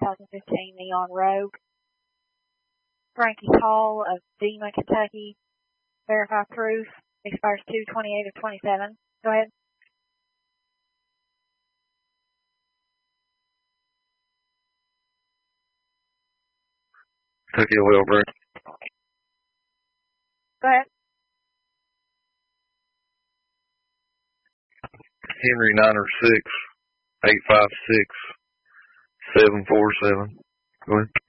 2015 Neon Rogue. Frankie Hall of Dema, Kentucky. Verify proof. Expires 2/28 of 27. Go ahead. Kentucky oil brand. Go ahead. Henry 906 856 747. Go ahead.